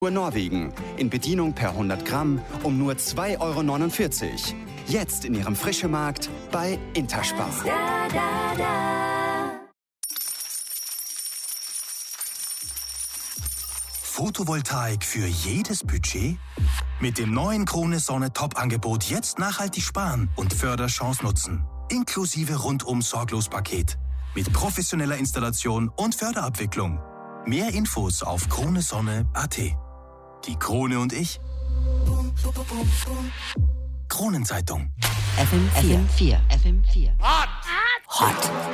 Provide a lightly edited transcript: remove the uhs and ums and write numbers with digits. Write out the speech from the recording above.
Norwegen. In Bedienung per 100 Gramm um nur 2,49 €. Jetzt in Ihrem Frischemarkt bei Interspar. Photovoltaik für jedes Budget? Mit dem neuen Krone Sonne Top-Angebot jetzt nachhaltig sparen und Förderchance nutzen. Inklusive Rundum-Sorglos-Paket. Mit professioneller Installation und Förderabwicklung. Mehr Infos auf kronesonne.at. Die Krone und ich. Kronenzeitung. FM4. FM4. Hot.